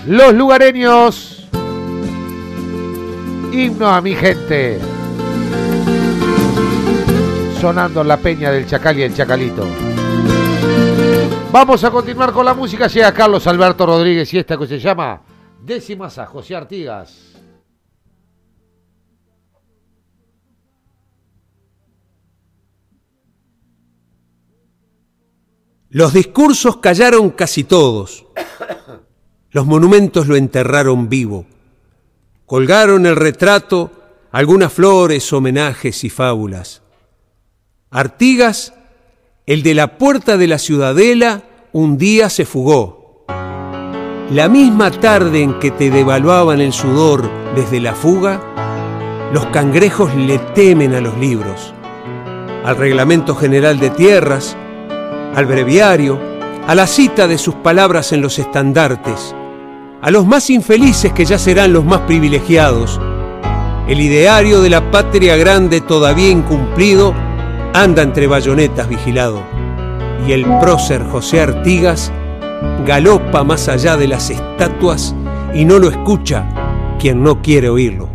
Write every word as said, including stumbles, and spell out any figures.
Los lugareños. Himno a mi gente. Sonando en la peña del Chacal y el Chacalito. Vamos a continuar con la música. Llega Carlos Alberto Rodríguez y esta que se llama Décimas a José Artigas. Los discursos callaron casi todos. Los monumentos lo enterraron vivo. Colgaron el retrato, algunas flores, homenajes y fábulas. Artigas, el de la puerta de la Ciudadela, un día se fugó. La misma tarde en que te devaluaban el sudor desde la fuga, los cangrejos le temen a los libros, al Reglamento General de Tierras, al breviario, a la cita de sus palabras en los estandartes, a los más infelices que ya serán los más privilegiados. El ideario de la patria grande todavía incumplido anda entre bayonetas vigilado, y el prócer José Artigas galopa más allá de las estatuas y no lo escucha quien no quiere oírlo.